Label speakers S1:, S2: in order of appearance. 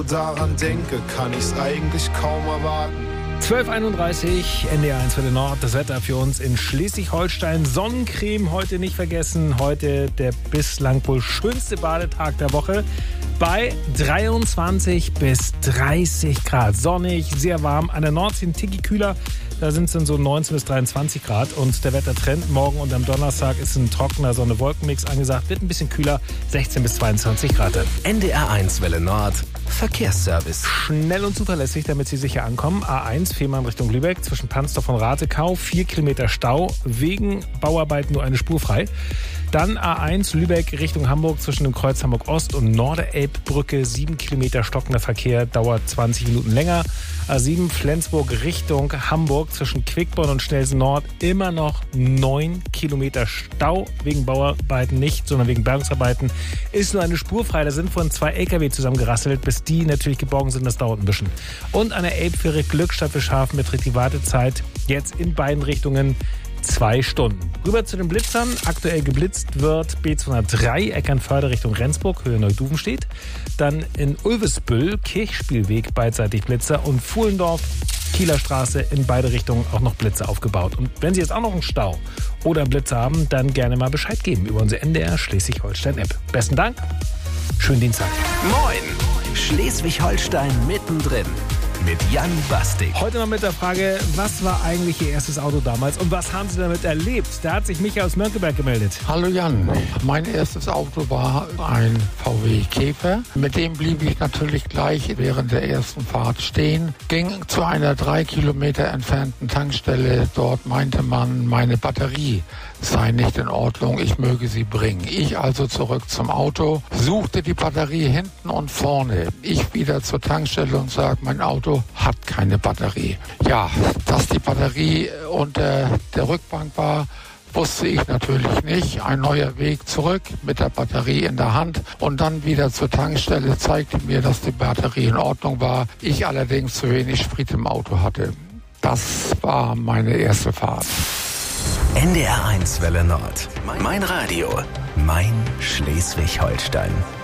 S1: Daran denke, kann ich's eigentlich kaum erwarten.
S2: 12:31 NDR1 für den Nord. Das Wetter für uns in Schleswig-Holstein. Sonnencreme heute nicht vergessen. Heute der bislang wohl schönste Badetag der Woche. Bei 23 bis 30 Grad. Sonnig, sehr warm. An der Nordsee ein Ticki kühler. Da sind es dann so 19 bis 23 Grad. Und der Wettertrend morgen und am Donnerstag ist ein trockener Sonne-Wolken-Mix angesagt. Wird ein bisschen kühler, 16 bis 22 Grad.
S3: NDR1 Welle Nord. Verkehrsservice.
S2: Schnell und zuverlässig, damit Sie sicher ankommen. A1 Fehmarn Richtung Lübeck zwischen Pansdorf und Ratekau. 4 Kilometer Stau. Wegen Bauarbeiten nur eine Spur frei. Dann A1 Lübeck Richtung Hamburg zwischen dem Kreuz Hamburg Ost und Norderelbbrücke. 7 Kilometer stockender Verkehr, dauert 20 Minuten länger. A7 Flensburg Richtung Hamburg zwischen Quickborn und Stelsen Nord. Immer noch 9 Kilometer Stau. Wegen Bauarbeiten nicht, sondern wegen Bergungsarbeiten. Ist nur eine Spur frei. Da sind von 2 LKW zusammengerasselt. Bis die natürlich geborgen sind, das dauert ein bisschen. Und an der Elbfähre Glückstadt Fischhafen beträgt die Wartezeit jetzt in beiden Richtungen 2 Stunden. Rüber zu den Blitzern. Aktuell geblitzt wird B203 Eckernförde Richtung Rendsburg, Höhe Neuduvenstedt. Dann in Ulvesbüll, Kirchspielweg beidseitig Blitzer und Fuhlendorf, Kieler Straße in beide Richtungen auch noch Blitzer aufgebaut. Und wenn Sie jetzt auch noch einen Stau oder einen Blitzer haben, dann gerne mal Bescheid geben über unsere NDR Schleswig-Holstein-App. Besten Dank. Schönen Dienstag.
S3: Moin! Schleswig-Holstein mittendrin. Mit Jan Bastik.
S2: Heute mal mit der Frage, was war eigentlich Ihr erstes Auto damals und was haben Sie damit erlebt? Da hat sich Michael aus Mönckeberg gemeldet.
S4: Hallo Jan, mein erstes Auto war ein VW Käfer. Mit dem blieb ich natürlich gleich während der ersten Fahrt stehen. Ging zu einer 3 Kilometer entfernten Tankstelle. Dort meinte man, meine Batterie sei nicht in Ordnung, ich möge sie bringen. Ich also zurück zum Auto, suchte die Batterie hinten und vorne. Ich wieder zur Tankstelle und sage, mein Auto hat keine Batterie. Ja, dass die Batterie unter der Rückbank war, wusste ich natürlich nicht. Ein neuer Weg zurück mit der Batterie in der Hand und dann wieder zur Tankstelle zeigte mir, dass die Batterie in Ordnung war. Ich allerdings zu wenig Sprit im Auto hatte. Das war meine erste Fahrt.
S3: NDR1 Welle Nord. Mein Radio. Mein Schleswig-Holstein.